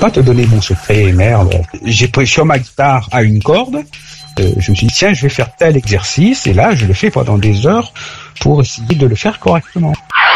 pas te donner mon secret, merde. J'ai pris sur ma guitare à une corde. Je me suis dit, tiens, je vais faire tel exercice. Et là, je le fais pendant des heures pour essayer de le faire correctement.